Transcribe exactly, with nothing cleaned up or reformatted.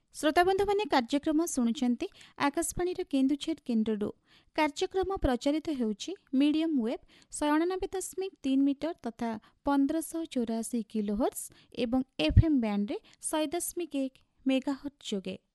श्रोताबंधु मैंने कार्यक्रम शुणुंट आकाशवाणी केन्दुझर केन्द्र कार्यक्रम प्रचारित होउछि मीडियम वेब सयानबे दशमिक तीन मीटर तथा पंद्रह चौरासी किलोहर्ट्ज एवं एफएम बैंड रे सौ दशमिक एक मेगाहर्ट्ज जोगे।